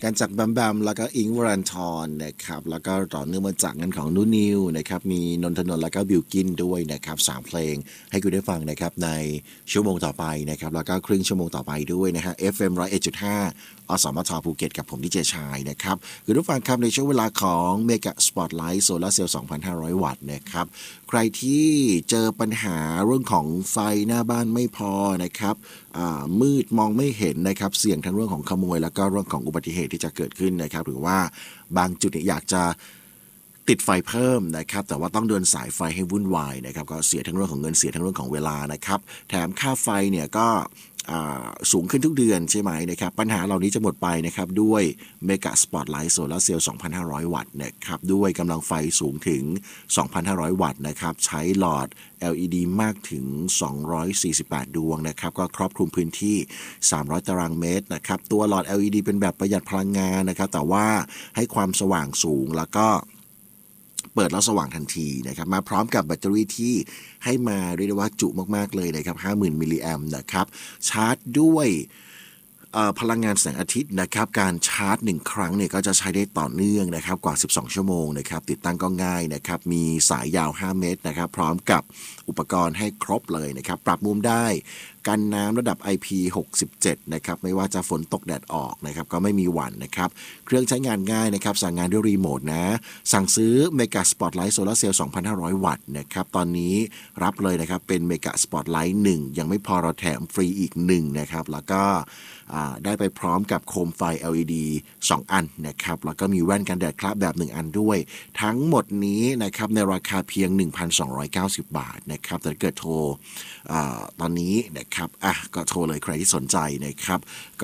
กันจากแบมแบมแล้วก็อิงค์วรันธรนะครับแล้วก็ต่อเนื่องมาจากนั้นของนุนิวนะครับมีนนทนนท์แล้วก็บิวกินด้วยนะครับ3เพลงให้คุณได้ฟังนะครับในชั่วโมงต่อไปนะครับแล้วก็ครึ่งชั่วโมงต่อไปด้วยนะฮะ FM 101.5 อสมทภูเก็ตกับผมดีเจชายนะครับคุณผู้ฟังครับในช่วงเวลาของเมกะสปอตไลท์โซลาร์เซลล์ 2,500 วัตต์นะครับใครที่เจอปัญหาเรื่องของไฟหน้าบ้านไม่พอนะครับมืดมองไม่เห็นนะครับเสี่ยงทั้งเรื่องของขโมยแล้วก็เรื่องของอุบัติเหตุที่จะเกิดขึ้นนะครับหรือว่าบางจุดอยากจะติดไฟเพิ่มนะครับแต่ว่าต้องเดินสายไฟให้วุ่นวายนะครับก็เสียทั้งเรื่องของเงินเสียทั้งเรื่องของเวลานะครับแถมค่าไฟเนี่ยก็สูงขึ้นทุกเดือนใช่ไหมนะครับปัญหาเหล่านี้จะหมดไปนะครับด้วยเมกะสปอตไลท์โซลาร์เซลล์ 2,500 วัตต์นะครับด้วยกำลังไฟสูงถึง 2,500 วัตต์นะครับใช้หลอด LED มากถึง 248 ดวงนะครับก็ครอบคลุมพื้นที่ 300 ตารางเมตรนะครับตัวหลอด LED เป็นแบบประหยัดพลังงานนะครับแต่ว่าให้ความสว่างสูงแล้วก็เปิดแล้วสว่างทันทีนะครับมาพร้อมกับแบตเตอรี่ที่ให้มาเรียกได้ว่าจุมากๆเลยนะครับ 50,000 มิลลิแอมป์นะครับชาร์จด้วยพลังงานแสงอาทิตย์นะครับการชาร์จ1ครั้งเนี่ยก็จะใช้ได้ต่อเนื่องนะครับกว่า12ชั่วโมงนะครับติดตั้งก็ง่ายนะครับมีสายยาว5เมตรนะครับพร้อมกับอุปกรณ์ให้ครบเลยนะครับปรับมุมได้กันน้ำระดับ IP67 นะครับไม่ว่าจะฝนตกแดดออกนะครับก็ไม่มีหวั่นนะครับเครื่องใช้งานง่ายนะครับสั่งงานด้วยรีโมทนะสั่งซื้อเมกะสปอตไลท์โซลาร์เซลล์ 2,500 วัตต์นะครับตอนนี้รับเลยนะครับเป็นเมกะสปอตไลท์1ยังไม่พอเราแถมฟรีอีก1นะครับแล้วก็ได้ไปพร้อมกับโคมไฟ LED 2 อันนะครับแล้วก็มีแว่นกันแดดคราฟแบบ1อันด้วยทั้งหมดนี้นะครับในราคาเพียง 1,290 บาทนะครับแต่เกิดโทรตอนนี้นะครับก็โทรเลยใครที่สนใจนะครับก็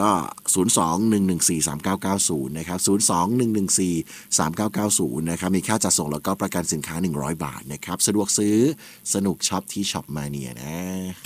02-114-3990 นะครับ 02-114-3990 นะครับมีค่าจัดส่งแล้วก็ประกันสินค้า100 บาทนะครับสะดวกซื้อสนุกช็อปที่ช็อปมาเนียนะ